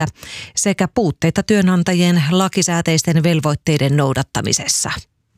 sekä puutteita työnantajien lakisääteisten velvoitteiden noudattamisessa.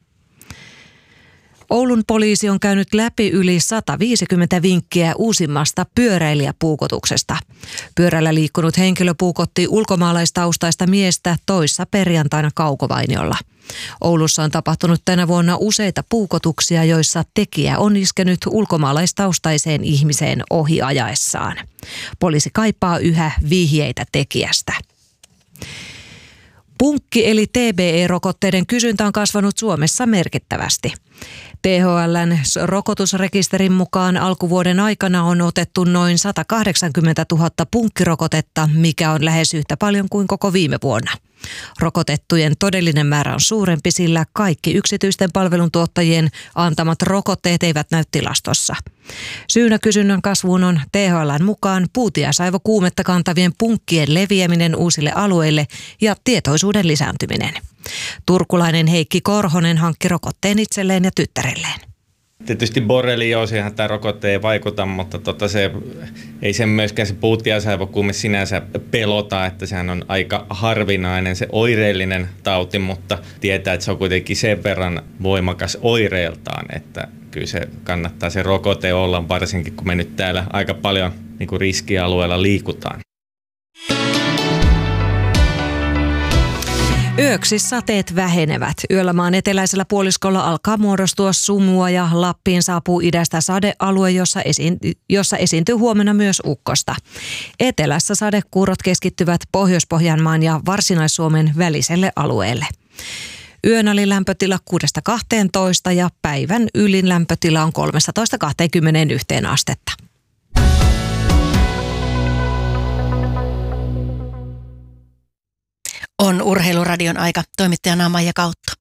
Oulun poliisi on käynyt läpi yli 150 vinkkiä uusimmasta pyöräilijäpuukotuksesta. Pyörällä liikkunut henkilö puukotti ulkomaalaistaustaista miestä toissa perjantaina Kaukovainiolla. Oulussa on tapahtunut tänä vuonna useita puukotuksia, joissa tekijä on iskenyt ulkomaalaistaustaiseen ihmiseen ohi ajaessaan. Poliisi kaipaa yhä vihjeitä tekijästä. Punkki- eli TBE-rokotteiden kysyntä on kasvanut Suomessa merkittävästi. THL:n rokotusrekisterin mukaan alkuvuoden aikana on otettu noin 180 000 punkkirokotetta, mikä on lähes yhtä paljon kuin koko viime vuonna. Rokotettujen todellinen määrä on suurempi, sillä kaikki yksityisten palveluntuottajien antamat rokotteet eivät näy tilastossa. Syynä kysynnän kasvuun on THL:n mukaan puutiaisaivokuumetta kantavien punkkien leviäminen uusille alueille ja tietoisuuden lisääntyminen. Turkulainen Heikki Korhonen hankki rokotteen itselleen ja tyttärelleen. Tietysti borrelioosiinhan tämä rokotte ei vaikuta, mutta ei sen myöskään se puutiaisaivokuume sinänsä pelota, että sehän on aika harvinainen se oireellinen tauti, mutta tietää, että se on kuitenkin sen verran voimakas oireeltaan, että kyllä se kannattaa se rokote olla, varsinkin kun me nyt täällä aika paljon riskialueella liikutaan. Yöksi sateet vähenevät. Yöllä maan eteläisellä puoliskolla alkaa muodostua sumua ja Lappiin saapuu idästä sadealue, jossa esiintyy huomenna myös ukkosta. Etelässä sadekuurot keskittyvät Pohjois-Pohjanmaan ja Varsinais-Suomen väliselle alueelle. Yön alin lämpötila 6-12 ja päivän ylin lämpötila on 13-21 astetta. On Urheiluradion aika. Toimittajana Maija Kautto.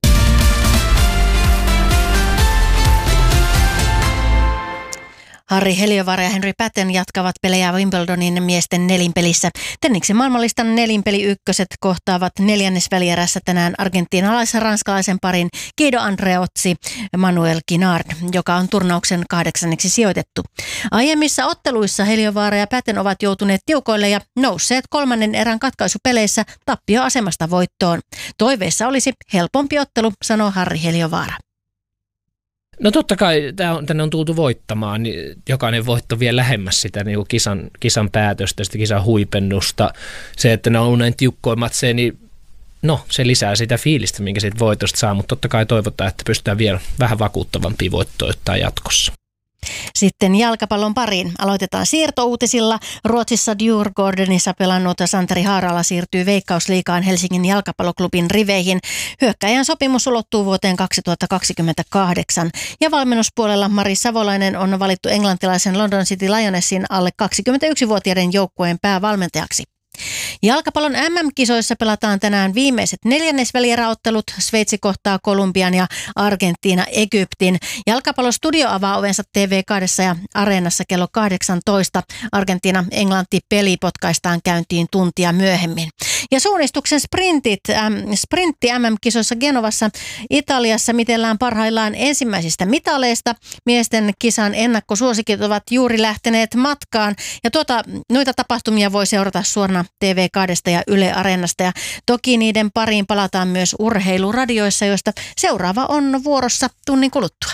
Harri Heliövaara ja Henry Patten jatkavat pelejä Wimbledonin miesten nelinpelissä. Tenniksen maailmanlistan nelinpeli ykköset kohtaavat neljännesvälierässä tänään argentiinalais-ranskalaisen parin Guido Andreozzi Manuel Guinard, joka on turnauksen 8. sijoitettu. Aiemmissa otteluissa Heliövaara ja Patten ovat joutuneet tiukoille ja nousseet kolmannen erän katkaisupeleissä tappioasemasta voittoon. Toiveissa olisi helpompi ottelu, sanoo Harri Heliövaara. No totta kai tänne on tultu voittamaan, niin jokainen voitto vie lähemmäs sitä niin kuin kisan päätöstä, sitä kisan huipennusta. Se, että ne on ollut näin tiukkoimmat, niin se lisää sitä fiilistä, minkä siitä voitosta saa, mutta totta kai toivotaan, että pystytään vielä vähän vakuuttavampia voittoja ottaa jatkossa. Sitten jalkapallon pariin. Aloitetaan siirtouutisilla. Ruotsissa Djurgårdenissa pelannut Santeri Haarala siirtyy Veikkausliigaan Helsingin jalkapalloklubin riveihin. Hyökkäjän sopimus ulottuu vuoteen 2028. Ja valmennuspuolella Mari Savolainen on valittu englantilaisen London City Lionessin alle 21-vuotiaiden joukkueen päävalmentajaksi. Jalkapallon MM-kisoissa pelataan tänään viimeiset neljännesvälieräottelut. Sveitsi kohtaa Kolumbian ja Argentiina Egyptin. Jalkapallostudio avaa ovensa TV2 ja Areenassa kello 18. Argentiina-Englanti-peli potkaistaan käyntiin tuntia myöhemmin. Ja suunnistuksen sprintti MM-kisoissa Genovassa Italiassa mitellään parhaillaan ensimmäisistä mitaleista. Miesten kisan ennakkosuosikit ovat juuri lähteneet matkaan ja noita tapahtumia voi seurata suorana TV2 ja Yle Areenasta ja toki niiden pariin palataan myös urheiluradioissa, joista seuraava on vuorossa tunnin kuluttua.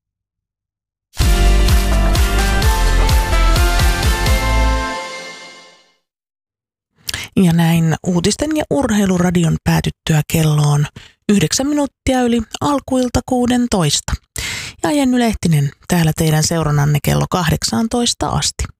Ja näin uutisten ja urheiluradion päätyttyä kelloon 9 minuuttia yli alkuilta 16. Ja Jenny Lehtinen täällä teidän seurannanne kello 18 asti.